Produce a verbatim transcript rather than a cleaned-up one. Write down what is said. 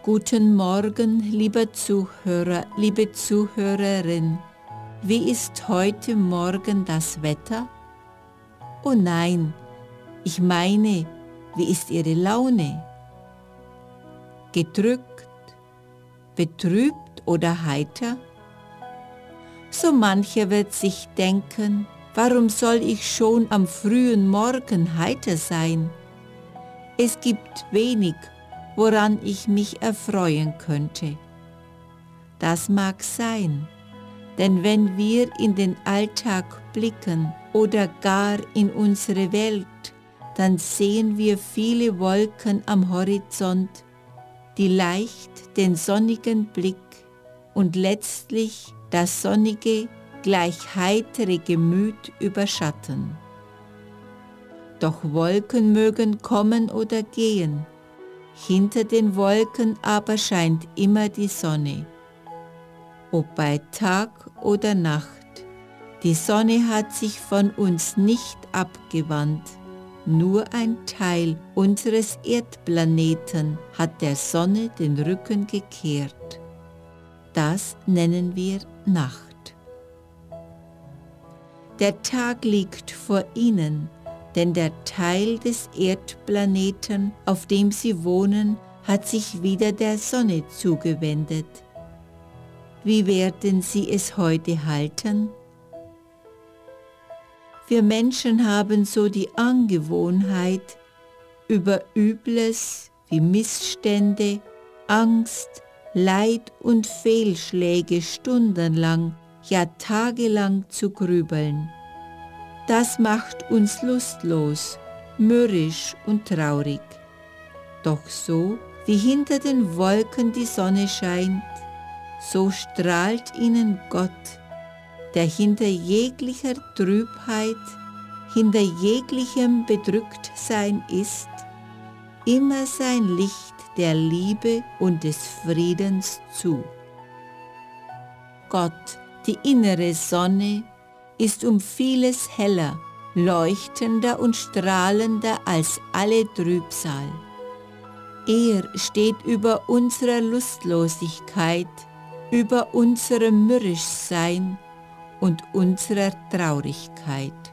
Guten Morgen, lieber Zuhörer, liebe Zuhörerin. Wie ist heute Morgen das Wetter? Oh nein, ich meine, wie ist Ihre Laune? Gedrückt, betrübt oder heiter? So mancher wird sich denken, warum soll ich schon am frühen Morgen heiter sein? Es gibt wenig, woran ich mich erfreuen könnte. Das mag sein, denn wenn wir in den Alltag blicken oder gar in unsere Welt, dann sehen wir viele Wolken am Horizont, die leicht den sonnigen Blick und letztlich das sonnige, gleich heitere Gemüt überschatten. Doch Wolken mögen kommen oder gehen, hinter den Wolken aber scheint immer die Sonne. Ob bei Tag oder Nacht, die Sonne hat sich von uns nicht abgewandt. Nur ein Teil unseres Erdplaneten hat der Sonne den Rücken gekehrt. Das nennen wir Nacht. Der Tag liegt vor Ihnen, denn der Teil des Erdplaneten, auf dem Sie wohnen, hat sich wieder der Sonne zugewendet. Wie werden Sie es heute halten? Wir Menschen haben so die Angewohnheit, über Übles wie Missstände, Angst, Leid und Fehlschläge stundenlang, ja tagelang zu grübeln. Das macht uns lustlos, mürrisch und traurig. Doch so, wie hinter den Wolken die Sonne scheint, so strahlt ihnen Gott, der hinter jeglicher Trübheit, hinter jeglichem Bedrücktsein ist, immer sein Licht der Liebe und des Friedens zu. Gott, die innere Sonne, ist um vieles heller, leuchtender und strahlender als alle Trübsal. Er steht über unserer Lustlosigkeit, über unserem Mürrischsein und unserer Traurigkeit.